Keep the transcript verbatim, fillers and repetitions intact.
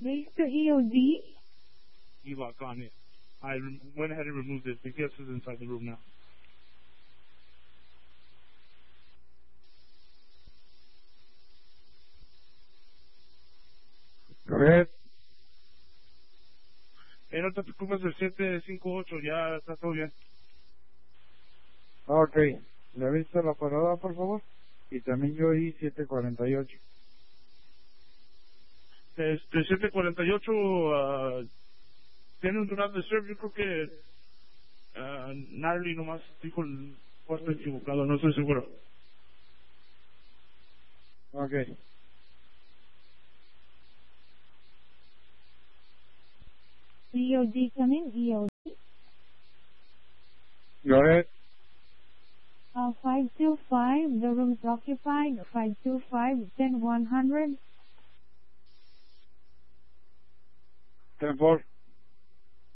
Mister E O D? E-lock on it. I re- went ahead and removed it. The guest is inside the room now. Go ahead. Eh, no te preocupes, el siete cinco ocho ya está todo bien. Ok. ¿Le avisa la parada, por favor? Y también yo I siete cuarenta y ocho. Este, siete cuarenta y ocho uh, tiene un durante de serve. Yo creo que uh, Natalie nomás dijo el puesto equivocado, no estoy seguro. Ok. E O D coming, E O D. Go ahead. Uh, five two five, the room's occupied. five two five, ten one hundred. ten four.